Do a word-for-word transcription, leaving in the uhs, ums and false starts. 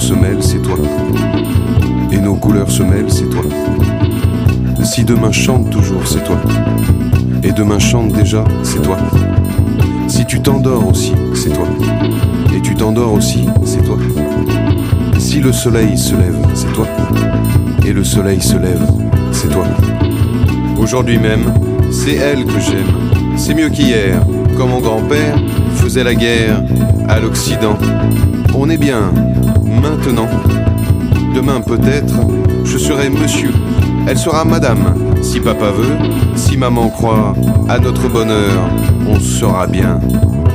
se mêlent, c'est toi. Et nos couleurs se mêlent, c'est toi. Si demain chante toujours, c'est toi. Et demain chante déjà, c'est toi. Si tu t'endors aussi, c'est toi. Et tu t'endors aussi, c'est toi. Si le soleil se lève, c'est toi. Et le soleil se lève, c'est toi. Aujourd'hui même, c'est elle que j'aime. C'est mieux qu'hier, quand mon grand-père faisait la guerre à l'Occident. On est bien, maintenant. Demain peut-être, je serai monsieur. Elle sera madame, si papa veut. Si maman croit à notre bonheur, on sera bien.